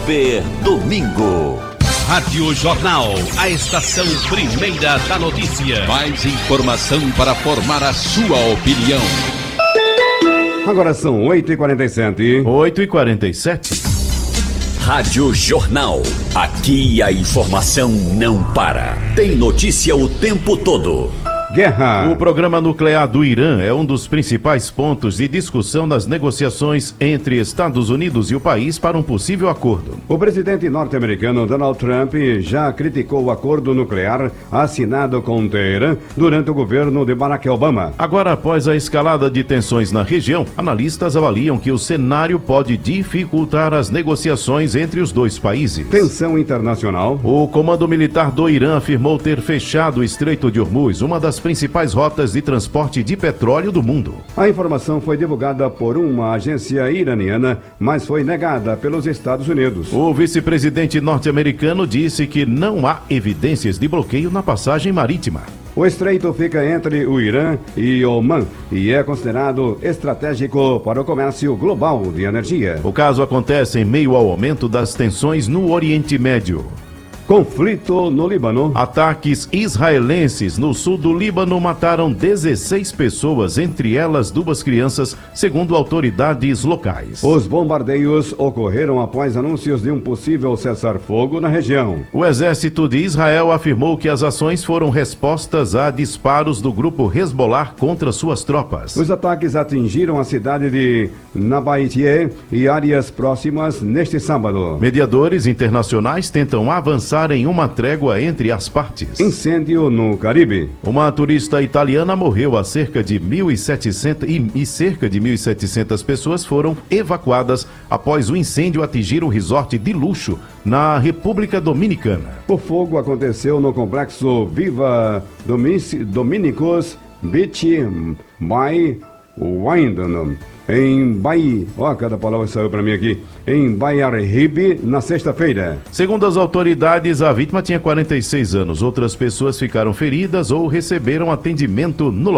Super Domingo. Rádio Jornal, a estação primeira da notícia. Mais informação para formar a sua opinião. Agora são 8h47. 8h47. Rádio Jornal. Aqui a informação não para. Tem notícia o tempo todo. Guerra. O programa nuclear do Irã é um dos principais pontos de discussão nas negociações entre Estados Unidos e o país para um possível acordo. O presidente norte-americano Donald Trump já criticou o acordo nuclear assinado com Teherã durante o governo de Barack Obama. Agora, após a escalada de tensões na região, analistas avaliam que o cenário pode dificultar as negociações entre os dois países. Tensão internacional. O comando militar do Irã afirmou ter fechado o Estreito de Hormuz, uma das principais rotas de transporte de petróleo do mundo. A informação foi divulgada por uma agência iraniana, mas foi negada pelos Estados Unidos. O vice-presidente norte-americano disse que não há evidências de bloqueio na passagem marítima. O estreito fica entre o Irã e Omã e é considerado estratégico para o comércio global de energia. O caso acontece em meio ao aumento das tensões no Oriente Médio. Conflito no Líbano. Ataques israelenses no sul do Líbano mataram 16 pessoas, entre elas 2 crianças, segundo autoridades locais. Os bombardeios ocorreram após anúncios de um possível cessar-fogo na região. O exército de Israel afirmou que as ações foram respostas a disparos do grupo Hezbollah contra suas tropas. Os ataques atingiram a cidade de Nabaitieh e áreas próximas neste sábado. Mediadores internacionais tentam avançar em uma trégua entre as partes. Incêndio no Caribe. Uma turista italiana morreu a cerca de 1.700 e cerca de 1.700 pessoas foram evacuadas após o incêndio atingir um resort de luxo na República Dominicana. O fogo aconteceu no complexo Viva Dominicos Beach by Windham, em Bahia, cada palavra saiu para mim aqui, em Bahiarribe, na sexta-feira. Segundo as autoridades, a vítima tinha 46 anos. Outras pessoas ficaram feridas ou receberam atendimento no local.